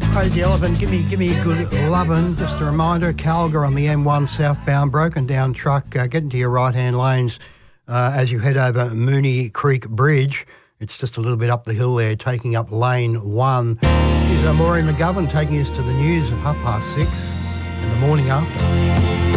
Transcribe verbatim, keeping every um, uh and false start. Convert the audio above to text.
Crazy Elephant, give me, give me a good lovin'. Just a reminder, Calga on the M one southbound, broken down truck, uh, get into your right-hand lanes uh, as you head over Mooney Creek Bridge. It's just a little bit up the hill there, taking up lane one. Here's uh, Maureen McGovern taking us to the news at half past six in the morning after.